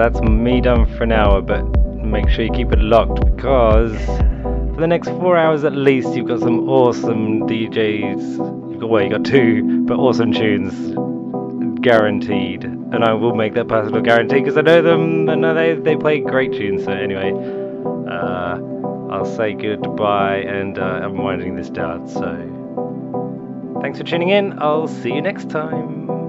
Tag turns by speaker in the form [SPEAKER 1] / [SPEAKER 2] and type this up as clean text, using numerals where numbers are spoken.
[SPEAKER 1] that's me done for an hour, but make sure you keep it locked because for the next 4 hours at least, you've got some awesome DJs. You got two, but awesome tunes guaranteed. And I will make that personal guarantee because I know them and they play great tunes. So anyway, I'll say goodbye and I'm winding this down. So thanks for tuning in. I'll see you next time.